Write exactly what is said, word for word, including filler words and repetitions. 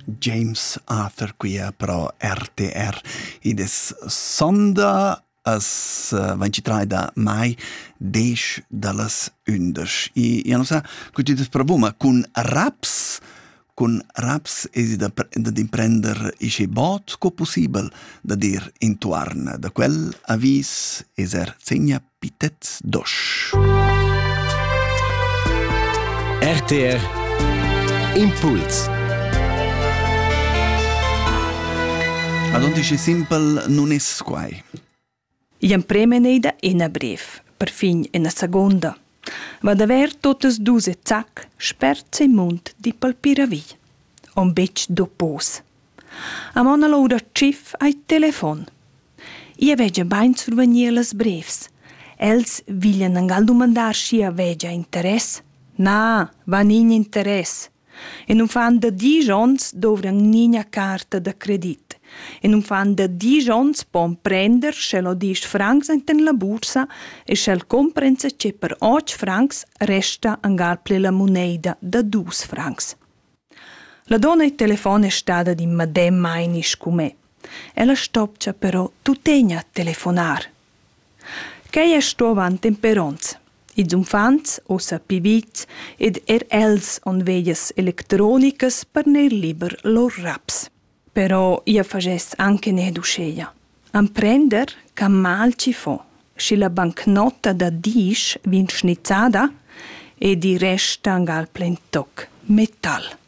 James Arthur qui è pro R T R ed es sonda as uh, ventitré da mai dec dallas undisch. I, io non sa, che tu provuma con raps, con raps es da, da imprender isce bot co possibel da dir intuarn. Da quel avis es er zegna pitet dosch. R T R Impuls. Ad onde è simpel non es quai. Iam premeneda in a brev, per fin in a seconda. Va d'aver totes dus e zac, sperze in mund di palpiravi. On bec dopos. Amon allora cif ai telefon. Ia veggia bain survenir las brevs. Els viglian angal domandar si a veggia interess. Na, va nin interess. E non fan da di jons dovran nina carta da credit. E non fan da di jons pon prender schelo disch francs enten la bursa e schel comprensa che per och francs resta angal ple la moneda da dus francs. La donna e telefone stada di madem mainisch come. Ella stopcia però tutegna a telefonar. Che è sto avanti in peronz. Ils umfants, ossa pivits, ed er els on veias electronicas per ner liber lor raps. Però ia fages anche ne duscheia. Am prender ca mal ci fo. Si la bancnota da disch vin schnizzada e di resta angal plen toc metal.